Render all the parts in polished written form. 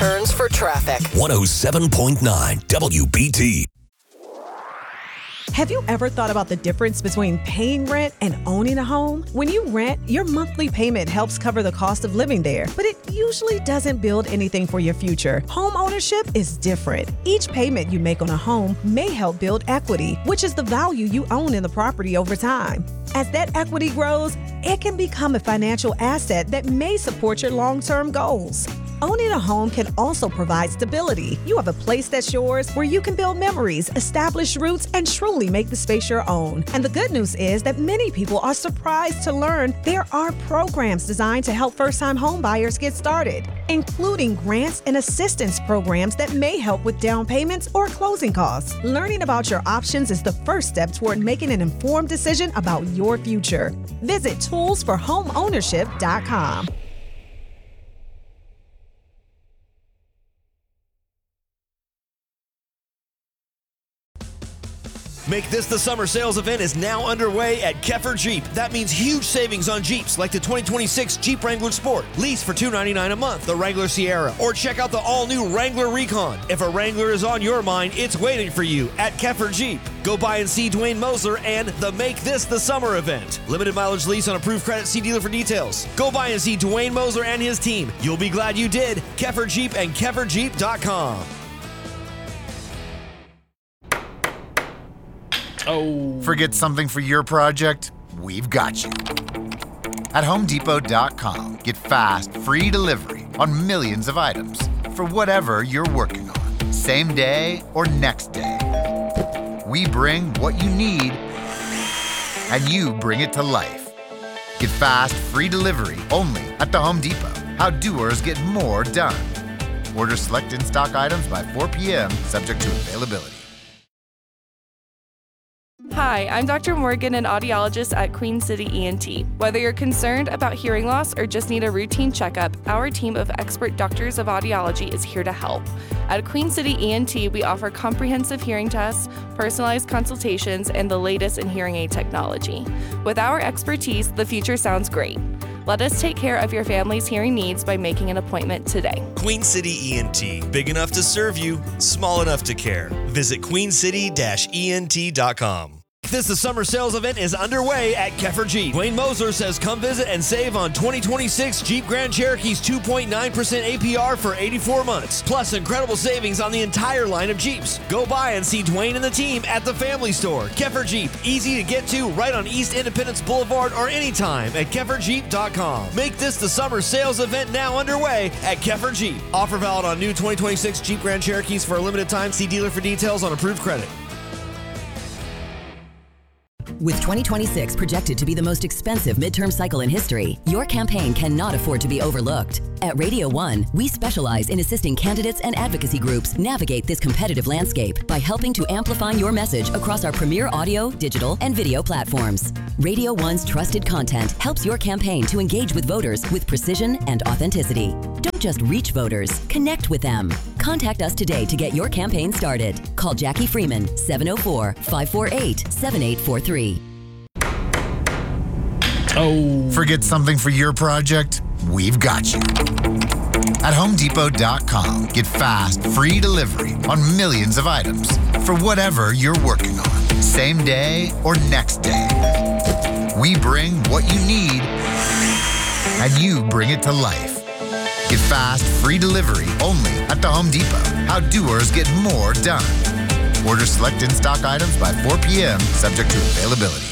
turns for traffic. 107.9 WBT. Have you ever thought about the difference between paying rent and owning a home? When you rent, your monthly payment helps cover the cost of living there, but it usually doesn't build anything for your future. Home ownership is different. Each payment you make on a home may help build equity, which is the value you own in the property over time. As that equity grows, it can become a financial asset that may support your long-term goals. Owning a home can also provide stability. You have a place that's yours where you can build memories, establish roots, and truly make the space your own. And the good news is that many people are surprised to learn there are programs designed to help first-time home buyers get started, including grants and assistance programs that may help with down payments or closing costs. Learning about your options is the first step toward making an informed decision about your future. Visit toolsforhomeownership.com. Make This the Summer sales event is now underway at Keffer Jeep. That means huge savings on Jeeps like the 2026 Jeep Wrangler Sport. Lease for $299 a month, the Wrangler Sierra, or check out the all-new Wrangler Recon. If a Wrangler is on your mind, it's waiting for you at Keffer Jeep. Go by and see Dwayne Mosler and the Make This the Summer event. Limited mileage lease on approved credit. See dealer for details. Go by and see Dwayne Mosler and his team. You'll be glad you did. Keffer Jeep and KefferJeep.com. Forget something for your project? We've got you. At HomeDepot.com, get fast, free delivery on millions of items for whatever you're working on, same day or next day. We bring what you need, and you bring it to life. Get fast, free delivery only at the Home Depot. How doers get more done. Order select in-stock items by 4 p.m., subject to availability. Hi, I'm Dr. Morgan, an audiologist at Queen City ENT. Whether you're concerned about hearing loss or just need a routine checkup, our team of expert doctors of audiology is here to help. At Queen City ENT, we offer comprehensive hearing tests, personalized consultations, and the latest in hearing aid technology. With our expertise, the future sounds great. Let us take care of your family's hearing needs by making an appointment today. Queen City ENT. Big enough to serve you, small enough to care. Visit queencity-ent.com. This the Summer sales event is underway at Keffer Jeep. Dwayne Mosler says come visit and save on 2026 Jeep Grand Cherokee's 2.9% APR for 84 months. Plus incredible savings on the entire line of Jeeps. Go by and see Dwayne and the team at the Family Store. Keffer Jeep. Easy to get to right on East Independence Boulevard or anytime at KefferJeep.com. Make this the Summer sales event now underway at Keffer Jeep. Offer valid on new 2026 Jeep Grand Cherokees for a limited time. See dealer for details on approved credit. With 2026 projected to be the most expensive midterm cycle in history, your campaign cannot afford to be overlooked. At Radio One, we specialize in assisting candidates and advocacy groups navigate this competitive landscape by helping to amplify your message across our premier audio, digital, and video platforms. Radio One's trusted content helps your campaign to engage with voters with precision and authenticity. Don't just reach voters, connect with them. Contact us today to get your campaign started. Call Jackie Freeman, 704-548-7843. Forget something for your project? We've got you. At HomeDepot.com, get fast, free delivery on millions of items for whatever you're working on, same day or next day. We bring what you need, and you bring it to life. Get fast, free delivery only at the Home Depot. How doers get more done. Order select in-stock items by 4 p.m., subject to availability.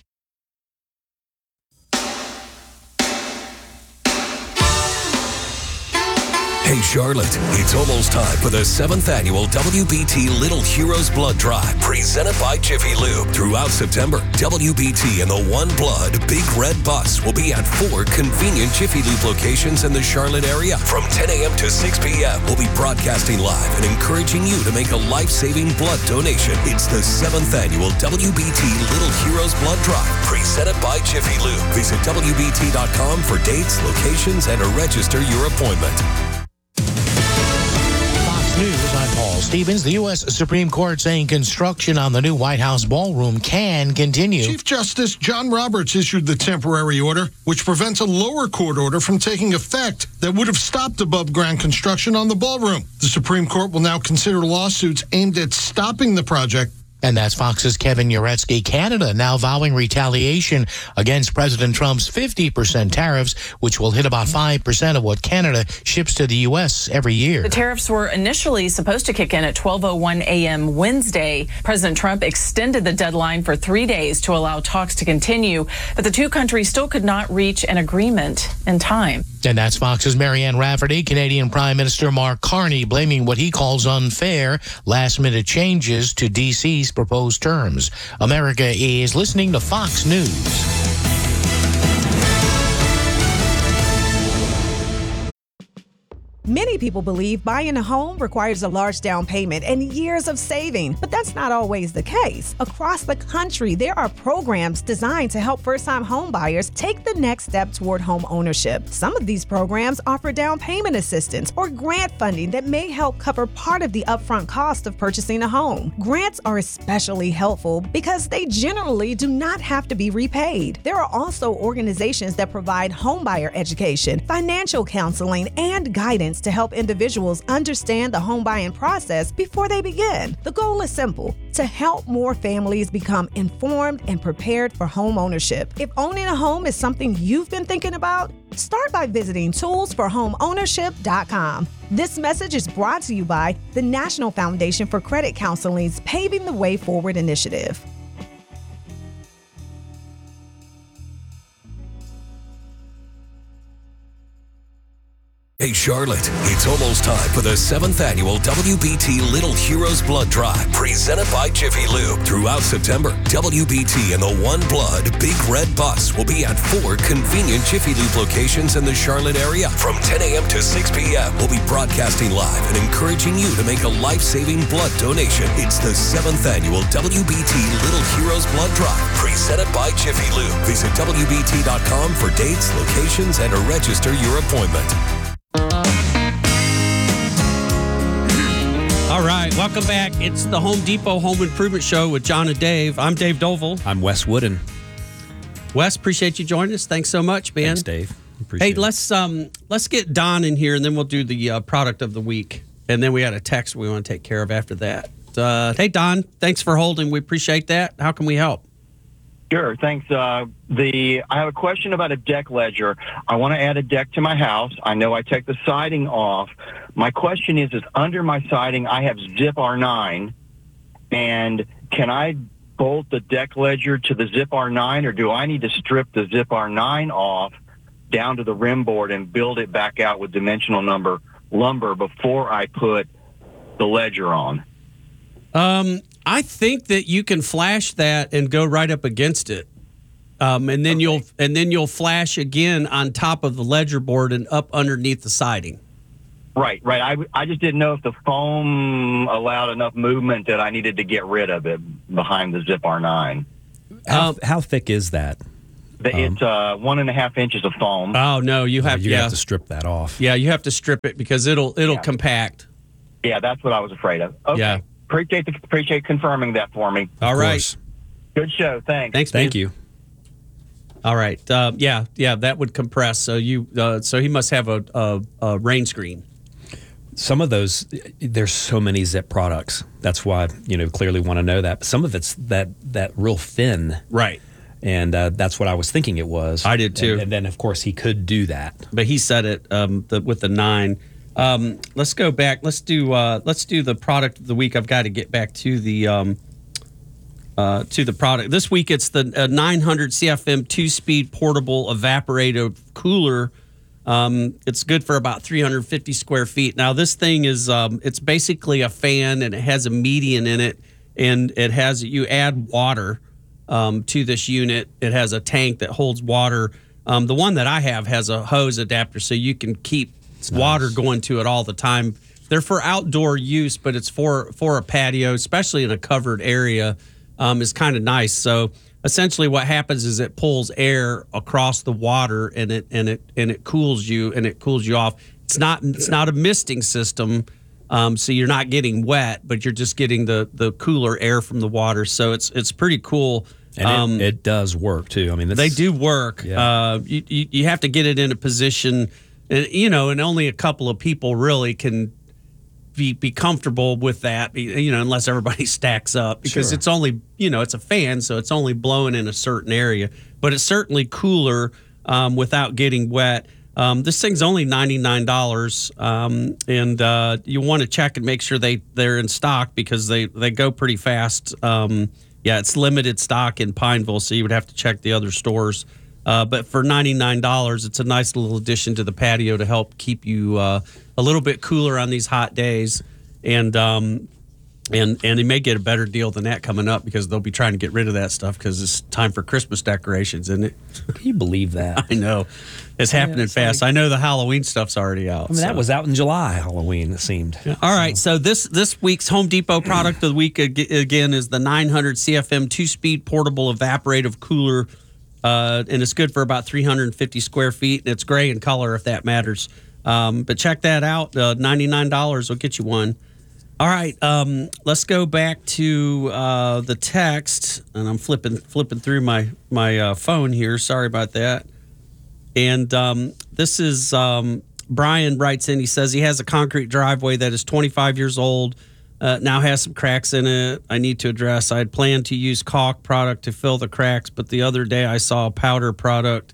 Hey Charlotte, it's almost time for the 7th annual WBT Little Heroes Blood Drive, presented by Jiffy Lube. Throughout September, WBT and the One Blood Big Red Bus will be at 4 convenient Jiffy Lube locations in the Charlotte area. From 10 a.m. to 6 p.m., we'll be broadcasting live and encouraging you to make a life-saving blood donation. It's the 7th annual WBT Little Heroes Blood Drive, presented by Jiffy Lube. Visit WBT.com for dates, locations, and to register your appointment. News, I'm Paul Paul Stevens, the U.S. Supreme Court saying construction on the new White House ballroom can continue. Chief Justice John Roberts issued the temporary order, which prevents a lower court order from taking effect that would have stopped above-ground construction on the ballroom. The Supreme Court will now consider lawsuits aimed at stopping the project. And that's Fox's Kevin Uretsky. Canada now vowing retaliation against President Trump's 50% tariffs, which will hit about 5% of what Canada ships to the U.S. every year. The tariffs were initially supposed to kick in at 12:01 a.m. Wednesday. President Trump extended the deadline for 3 days to allow talks to continue, but the two countries still could not reach an agreement in time. And that's Fox's Marianne Rafferty. Canadian Prime Minister Mark Carney blaming what he calls unfair last-minute changes to D.C.'s proposed terms. America is listening to Fox News. Many people believe buying a home requires a large down payment and years of saving, but that's not always the case. Across the country, there are programs designed to help first-time home buyers take the next step toward home ownership. Some of these programs offer down payment assistance or grant funding that may help cover part of the upfront cost of purchasing a home. Grants are especially helpful because they generally do not have to be repaid. There are also organizations that provide homebuyer education, financial counseling, and guidance to help individuals understand the home buying process before they begin. The goal is simple: to help more families become informed and prepared for home ownership. If owning a home is something you've been thinking about, start by visiting toolsforhomeownership.com. This message is brought to you by the National Foundation for Credit Counseling's Paving the Way Forward initiative. Hey Charlotte, it's almost time for the 7th annual WBT Little Heroes Blood Drive, presented by Jiffy Lube. Throughout September, WBT and the One Blood Big Red Bus will be at 4 convenient Jiffy Lube locations in the Charlotte area. From 10 a.m. to 6 p.m., we'll be broadcasting live and encouraging you to make a life-saving blood donation. It's the 7th annual WBT Little Heroes Blood Drive, presented by Jiffy Lube. Visit WBT.com for dates, locations, and to register your appointment. All right, welcome back. It's the Home Depot Home Improvement Show with John and Dave. I'm Dave Dovell. I'm Wes Wooden. Wes, appreciate you joining us. Thanks so much, man. Thanks, Dave. Appreciate it. Let's get Don in here, and then we'll do the product of the week. And then we had a text we want to take care of after that. Hey, Don, thanks for holding. We appreciate that. How can we help? Sure, thanks. I have a question about a deck ledger. I want to add a deck to my house. I know I take the siding off. My question is under my siding, I have Zip R9, and can I bolt the deck ledger to the Zip R9, or do I need to strip the Zip R9 off down to the rim board and build it back out with dimensional lumber before I put the ledger on? I think that you can flash that and go right up against it, and then you'll flash again on top of the ledger board and up underneath the siding. Right. I just didn't know if the foam allowed enough movement that I needed to get rid of it behind the Zip R9. How thick is that? It's 1.5 inches of foam. Oh no, you have to strip that off. Yeah, you have to strip it because it'll compact. Yeah, that's what I was afraid of. Okay. Yeah. Appreciate confirming that for me. All right. Good show. Thanks. Thank you. All right. Yeah, that would compress. So he must have a rain screen. Some of those, there's so many Zip products. That's why, clearly want to know that. But some of it's that real thin. Right. And that's what I was thinking it was. I did too. And then, of course, he could do that. But he said it with the 9. Let's go back. Let's do the product of the week. I've got to get back to the product. This week it's the 900 CFM 2-speed portable evaporator cooler. It's good for about 350 square feet. Now this thing is it's basically a fan, and it has a median in it, and you add water to this unit. It has a tank that holds water. The one that I have has a hose adapter, so you can keep water going to it all the time. They're for outdoor use, but it's for a patio, especially in a covered area. Is kind of nice. So essentially, what happens is it pulls air across the water, and it cools you, and it cools you off. It's not a misting system. So you're not getting wet, but you're just getting the cooler air from the water. So it's pretty cool. And it does work too. I mean, they do work. Yeah. You have to get it in a position, and only a couple of people really can be comfortable with that, unless everybody stacks up, because Sure. it's only, it's a fan, so it's only blowing in a certain area, but it's certainly cooler without getting wet. This thing's only $99, and you want to check and make sure they're in stock, because they go pretty fast. It's limited stock in Pineville, so you would have to check the other stores. But for $99, it's a nice little addition to the patio to help keep you a little bit cooler on these hot days. And you may get a better deal than that coming up, because they'll be trying to get rid of that stuff because it's time for Christmas decorations, isn't it? Can you believe that? I know. It's happening fast. I know the Halloween stuff's already out. I mean, that was out in July, Halloween, it seemed. Yeah. All right, so this week's Home Depot product of the week, again, is the 900 CFM 2-speed portable evaporative cooler, and it's good for about 350 square feet, and it's gray in color, if that matters. But check that out. $99 will get you one. All right, let's go back to the text, and I'm flipping through my phone here. Sorry about that. And this is Brian writes in. He says he has a concrete driveway that is 25 years old, now has some cracks in it I need to address. I had planned to use caulk product to fill the cracks, but the other day I saw a powder product,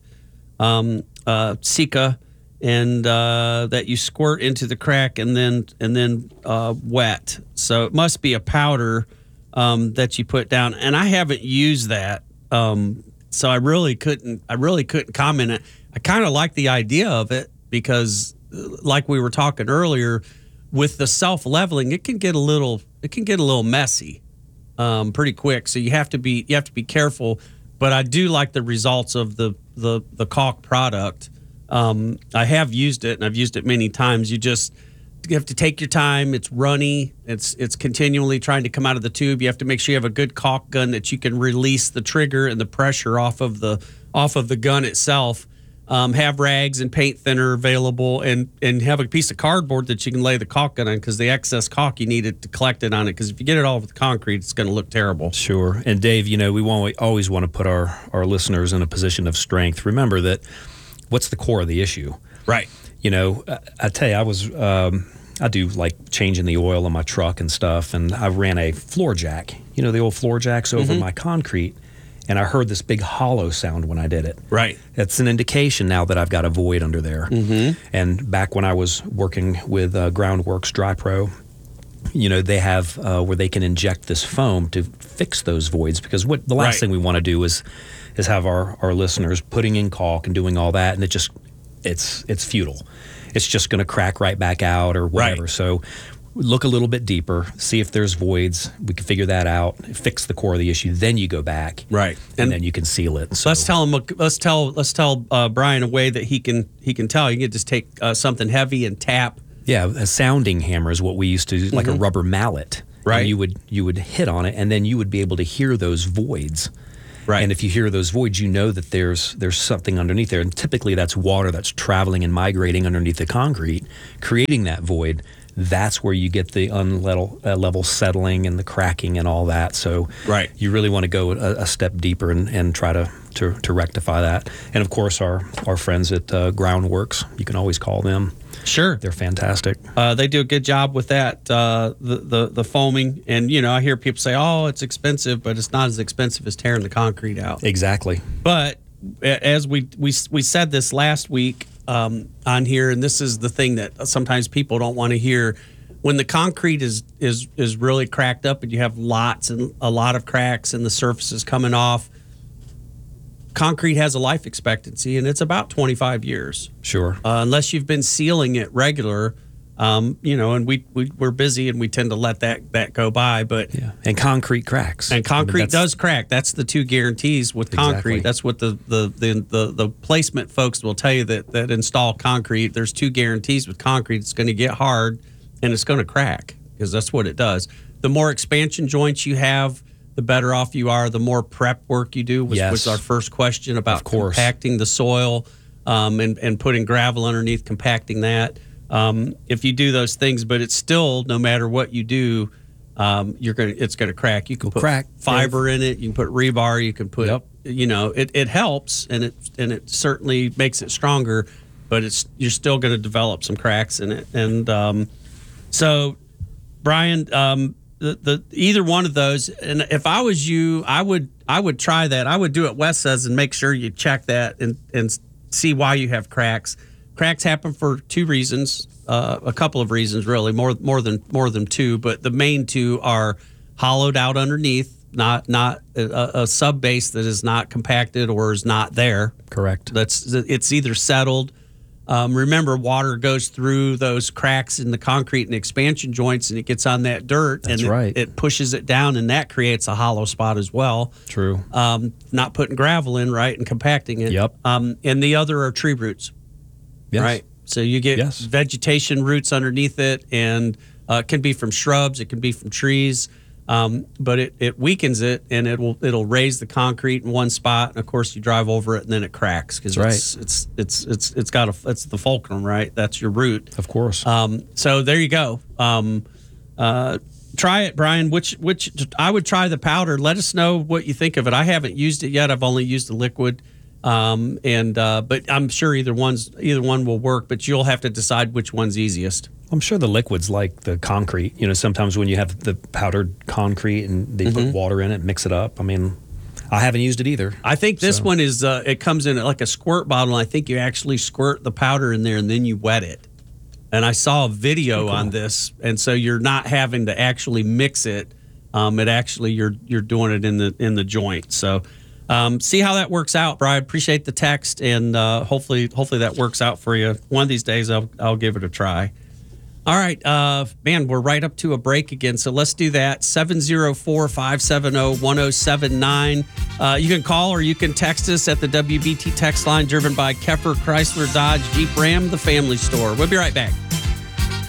Sika, and that you squirt into the crack and then wet. So it must be a powder that you put down. And I haven't used that, so I really couldn't comment. I kind of like the idea of it, because, like we were talking earlier, with the self-leveling, it can get a little messy pretty quick. So you have to be careful. But I do like the results of the caulk product. I have used it, and I've used it many times. You have to take your time. It's runny. It's continually trying to come out of the tube. You have to make sure you have a good caulk gun that you can release the trigger and the pressure off of the gun itself. Have rags and paint thinner available, and have a piece of cardboard that you can lay the caulk gun on, because the excess caulk, you need it to collect it on it, because if you get it all over the concrete, it's going to look terrible. Sure. And Dave, we always want to put our listeners in a position of strength. Remember that what's the core of the issue? Right. I tell you, I do like changing the oil on my truck and stuff, and I ran a floor jack, the old floor jacks over my concrete, and I heard this big hollow sound when I did it. Right. That's an indication now that I've got a void under there. Mm-hmm. And back when I was working with Groundworks Dry Pro, they have where they can inject this foam to fix those voids, because the last thing we want to do is have our listeners putting in caulk and doing all that, and it's futile. It's just going to crack right back out or whatever. Right. So look a little bit deeper, see if there's voids. We can figure that out, fix the core of the issue. Then you go back, right, and then you can seal it. So let's tell Brian a way that he can tell. You can just take something heavy and tap. Yeah, a sounding hammer is what we used to do, like a rubber mallet. Right. And you would hit on it, and then you would be able to hear those voids. Right. And if you hear those voids, you know that there's something underneath there. And typically that's water that's traveling and migrating underneath the concrete, creating that void. That's where you get the level settling and the cracking and all that. So you really want to go a step deeper and try to rectify that. And of course, our friends at Groundworks, you can always call them. Sure. They're fantastic. They do a good job with that, the foaming. And, I hear people say, oh, it's expensive, but it's not as expensive as tearing the concrete out. Exactly. But as we said this last week on here, and this is the thing that sometimes people don't want to hear, when the concrete is really cracked up and you have a lot of cracks and the surface is coming off, concrete has a life expectancy, and it's about 25 years. Sure. Unless you've been sealing it regular, and we're busy and we tend to let that go by. But and concrete cracks. And concrete does crack. That's the two guarantees with concrete. Exactly. That's what the placement folks will tell you that install concrete. There's two guarantees with concrete. It's going to get hard and it's going to crack, because that's what it does. The more expansion joints you have, the better off you are. The more prep work you do, was our first question about compacting the soil and putting gravel underneath, compacting that. if you do those things. But it's still, no matter what you do, it's gonna crack. You can put fiber in it. You can put rebar. You can put, it helps, and it certainly makes it stronger. But you're still going to develop some cracks in it. And so, Brian, the either one of those. And if I was you, I would try that. I would do what Wes says and make sure you check that and see why you have cracks. Cracks happen for two reasons, a couple of reasons really, more than two. But the main two are hollowed out underneath, not a sub base that is not compacted or is not there. Correct. It's either settled. Remember, water goes through those cracks in the concrete and expansion joints, and it gets on that dirt. That's and right. It pushes it down, and that creates a hollow spot as well. True. Not putting gravel in, right, and compacting it. Yep. And the other are tree roots. Yes. Right. So you get vegetation roots underneath it, and it can be from shrubs, it can be from trees. But it weakens it, and it'll raise the concrete in one spot, and of course you drive over it and then it cracks because it's the fulcrum, right? That's your root, of course. So there you go. Try it, Brian. Which I would try the powder. Let us know what you think of it. I haven't used it yet. I've only used the liquid, but I'm sure either one will work. But you'll have to decide which one's easiest. I'm sure the liquid's like the concrete. Sometimes when you have the powdered concrete and they put water in it, mix it up. I mean, I haven't used it either. I think this one is, it comes in like a squirt bottle. I think you actually squirt the powder in there and then you wet it. And I saw a video on this. And so you're not having to actually mix it. It actually, you're doing it in the joint. So see how that works out, Brian. Appreciate the text. And hopefully that works out for you. One of these days I'll give it a try. All right, man, we're right up to a break again, so let's do that. 704-570-1079. You can call or you can text us at the WBT text line, driven by Keffer Chrysler Dodge Jeep Ram, the family store. We'll be right back.